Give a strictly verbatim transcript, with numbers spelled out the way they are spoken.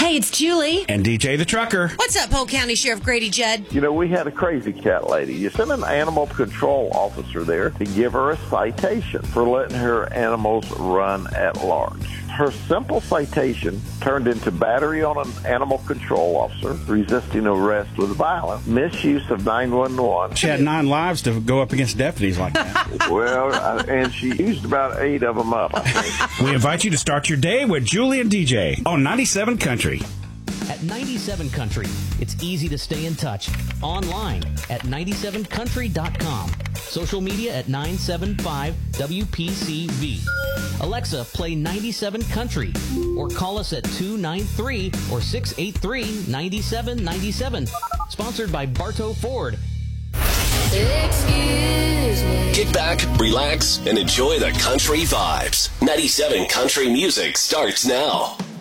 Hey, it's Julie. And D J the Trucker. What's up, Polk County Sheriff Grady Judd? You know, we had a crazy cat lady. You sent an animal control officer there to give her a citation for letting her animals run at large. Her simple citation turned into battery on an animal control officer, resisting arrest with violence, misuse of nine one one. She had nine lives to go up against deputies like that. Well, uh, and she used about eight of them up, I think. We invite you to start your day with Julie and D J on ninety-seven Country. At ninety-seven Country, it's easy to stay in touch. Online at ninety-seven country dot com. Social media at nine seven five W P C V. Alexa, play ninety-seven Country. Or call us at two nine three or six eight three nine seven nine seven. Sponsored by Bartow Ford. Excuse me. Kick back, relax, and enjoy the country vibes. ninety-seven Country Music starts now.